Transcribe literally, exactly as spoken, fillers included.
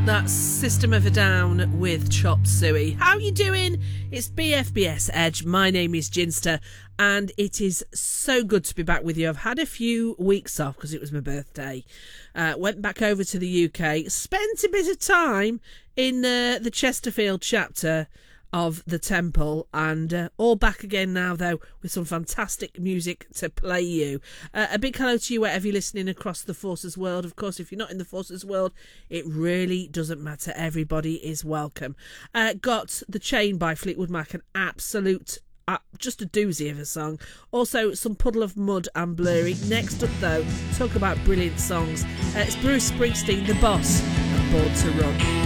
That's System of a Down with Chop Suey. How you doing? It's B F B S Edge. My name is Ginster, and it is so good to be back with you. I've had a few weeks off because it was my birthday. Uh, went back over to the U K, spent a bit of time in uh, the Chesterfield chapter of the Temple, and uh, all back again now, though, with some fantastic music to play you. Uh, a big hello to you wherever you're listening across the Forces world. Of course, if you're not in the Forces world, it really doesn't matter. Everybody is welcome. Uh, got The Chain by Fleetwood Mac, an absolute Uh, just a doozy of a song. Also, some Puddle of Mud and Blurry. Next up, though, talk about brilliant songs. Uh, it's Bruce Springsteen, The Boss, and Born to Run.